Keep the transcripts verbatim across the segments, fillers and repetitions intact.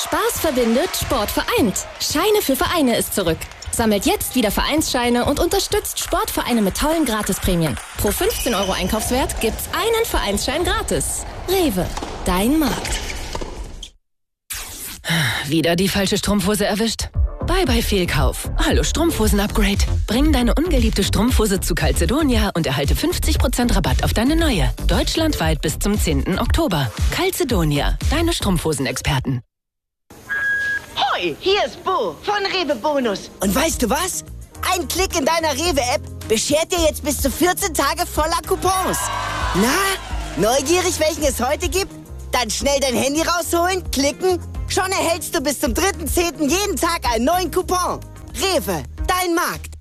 Spaß verbindet, Sport vereint. Scheine für Vereine ist zurück. Sammelt jetzt wieder Vereinsscheine und unterstützt Sportvereine mit tollen Gratisprämien. Pro fünfzehn Euro Einkaufswert gibt's einen Vereinsschein gratis. Rewe, dein Markt. Wieder die falsche Strumpfhose erwischt? Bye bye Fehlkauf. Hallo Strumpfhosen-Upgrade. Bring deine ungeliebte Strumpfhose zu Calzedonia und erhalte fünfzig Prozent Rabatt auf deine neue. Deutschlandweit bis zum zehnten Oktober. Calzedonia, deine Strumpfhosen-Experten. Hoi, hier ist Bo von Rewe Bonus. Und weißt du was? Ein Klick in deiner Rewe-App beschert dir jetzt bis zu vierzehn Tage voller Coupons. Na, neugierig, welchen es heute gibt? Dann schnell dein Handy rausholen, klicken. Schon erhältst du bis zum dritten zehnten jeden Tag einen neuen Coupon. Rewe, dein Markt.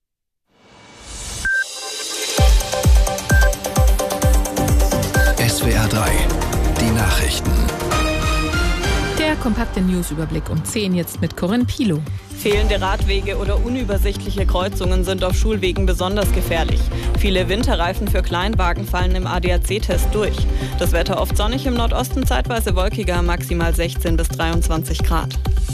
S W R drei, die Nachrichten. Der kompakte Newsüberblick um zehn jetzt mit Corinne Pilow. Fehlende Radwege oder unübersichtliche Kreuzungen sind auf Schulwegen besonders gefährlich. Viele Winterreifen für Kleinwagen fallen im A D A C-Test durch. Das Wetter oft sonnig, im Nordosten zeitweise wolkiger, maximal sechzehn bis dreiundzwanzig Grad.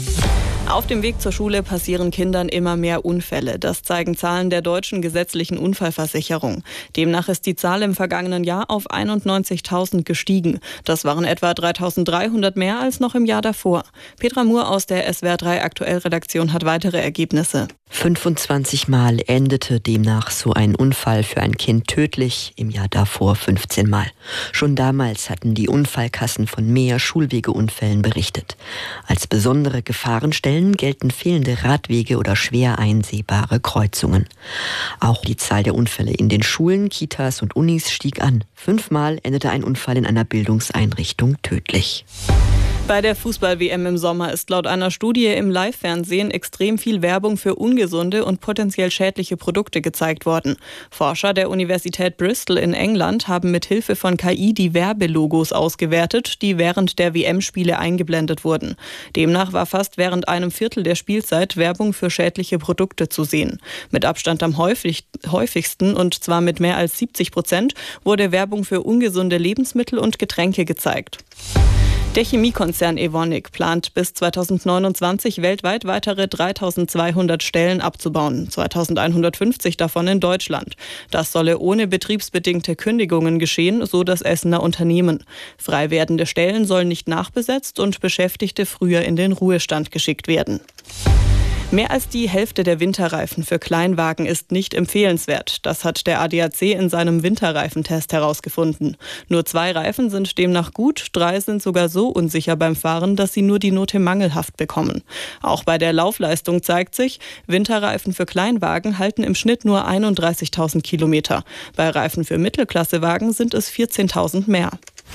Auf dem Weg zur Schule passieren Kindern immer mehr Unfälle. Das zeigen Zahlen der deutschen gesetzlichen Unfallversicherung. Demnach ist die Zahl im vergangenen Jahr auf einundneunzigtausend gestiegen. Das waren etwa dreitausenddreihundert mehr als noch im Jahr davor. Petra Mohr aus der S W R drei Aktuell-Redaktion hat weitere Ergebnisse. fünfundzwanzig Mal endete demnach so ein Unfall für ein Kind tödlich, im Jahr davor fünfzehn Mal. Schon damals hatten die Unfallkassen von mehr Schulwegeunfällen berichtet. Als besondere Gefahrenstellen gelten fehlende Radwege oder schwer einsehbare Kreuzungen. Auch die Zahl der Unfälle in den Schulen, Kitas und Unis stieg an. Fünfmal endete ein Unfall in einer Bildungseinrichtung tödlich. Bei der Fußball-W M im Sommer ist laut einer Studie im Live-Fernsehen extrem viel Werbung für ungesunde und potenziell schädliche Produkte gezeigt worden. Forscher der Universität Bristol in England haben mit Hilfe von K I die Werbelogos ausgewertet, die während der W M-Spiele eingeblendet wurden. Demnach war fast während einem Viertel der Spielzeit Werbung für schädliche Produkte zu sehen. Mit Abstand am häufig, häufigsten, und zwar mit mehr als siebzig Prozent, wurde Werbung für ungesunde Lebensmittel und Getränke gezeigt. Der Chemiekonzern Evonik plant bis zweitausendneunundzwanzig weltweit weitere dreitausendzweihundert Stellen abzubauen, zweitausendeinhundertfünfzig davon in Deutschland. Das solle ohne betriebsbedingte Kündigungen geschehen, so das Essener Unternehmen. Frei werdende Stellen sollen nicht nachbesetzt und Beschäftigte früher in den Ruhestand geschickt werden. Mehr als die Hälfte der Winterreifen für Kleinwagen ist nicht empfehlenswert. Das hat der A D A C in seinem Winterreifentest herausgefunden. Nur zwei Reifen sind demnach gut, drei sind sogar so unsicher beim Fahren, dass sie nur die Note mangelhaft bekommen. Auch bei der Laufleistung zeigt sich, Winterreifen für Kleinwagen halten im Schnitt nur einunddreißigtausend Kilometer. Bei Reifen für Mittelklassewagen sind es vierzehntausend mehr.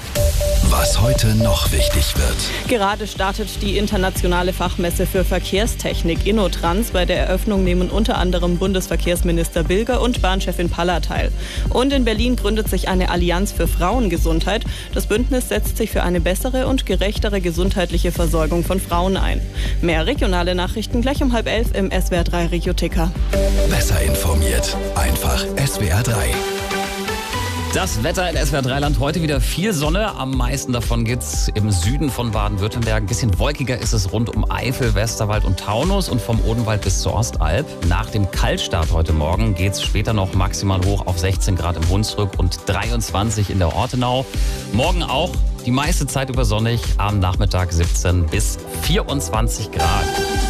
Was heute noch wichtig wird. Gerade startet die internationale Fachmesse für Verkehrstechnik InnoTrans. Bei der Eröffnung nehmen unter anderem Bundesverkehrsminister Bilger und Bahnchefin Paller teil. Und in Berlin gründet sich eine Allianz für Frauengesundheit. Das Bündnis setzt sich für eine bessere und gerechtere gesundheitliche Versorgung von Frauen ein. Mehr regionale Nachrichten gleich um halb elf im S W R drei Regioticker. Besser informiert. Einfach S W R drei. Das Wetter in S W R drei Land heute wieder viel Sonne. Am meisten davon geht's im Süden von Baden-Württemberg. Ein bisschen wolkiger ist es rund um Eifel, Westerwald und Taunus und vom Odenwald bis zur Ostalb. Nach dem Kaltstart heute Morgen geht's später noch maximal hoch auf sechzehn Grad im Hunsrück und dreiundzwanzig in der Ortenau. Morgen auch die meiste Zeit über sonnig, am Nachmittag siebzehn bis vierundzwanzig Grad.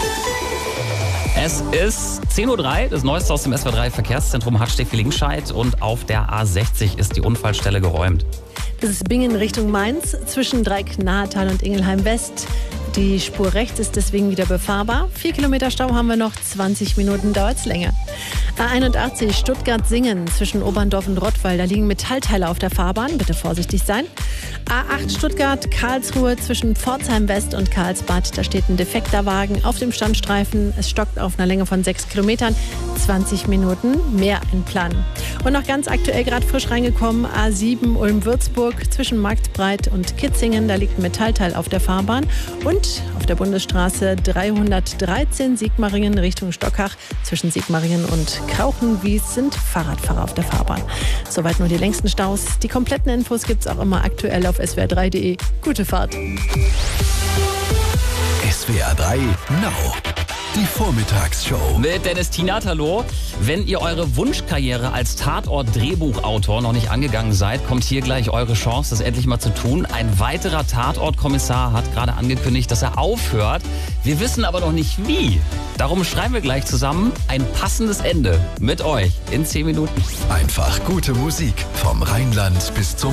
Es ist zehn Uhr drei, das Neueste aus dem S W R drei Verkehrszentrum hat Steffi Lingscheid und auf der A sechzig ist die Unfallstelle geräumt. Das ist Bingen Richtung Mainz zwischen Dreieck-Nahetal und Ingelheim West. Die Spur rechts ist deswegen wieder befahrbar. Vier Kilometer Stau haben wir noch, zwanzig Minuten dauert es länger. A einundachtzig Stuttgart-Singen zwischen Oberndorf und Rottweil, da liegen Metallteile auf der Fahrbahn, bitte vorsichtig sein. A acht Stuttgart-Karlsruhe zwischen Pforzheim West und Karlsbad, da steht ein defekter Wagen auf dem Standstreifen. Es stockt auf einer Länge von sechs Kilometern, zwanzig Minuten mehr einplanen. Und noch ganz aktuell gerade frisch reingekommen, A sieben Ulm-Würzburg zwischen Marktbreit und Kitzingen, da liegt ein Metallteil auf der Fahrbahn. Und auf der Bundesstraße dreihundertdreizehn Sigmaringen Richtung Stockach zwischen Sigmaringen und Krauchenwies sind Fahrradfahrer auf der Fahrbahn. Soweit nur die längsten Staus. Die kompletten Infos gibt's auch immer aktuell auf S W R drei punkt de. Gute Fahrt. S W R drei Now. Die Vormittagsshow. Mit Dennis Tienert, hallo. Wenn ihr eure Wunschkarriere als Tatort-Drehbuchautor noch nicht angegangen seid, kommt hier gleich eure Chance, das endlich mal zu tun. Ein weiterer Tatort-Kommissar hat gerade angekündigt, dass er aufhört. Wir wissen aber noch nicht wie. Darum schreiben wir gleich zusammen ein passendes Ende mit euch in zehn Minuten. Einfach gute Musik vom Rheinland bis zum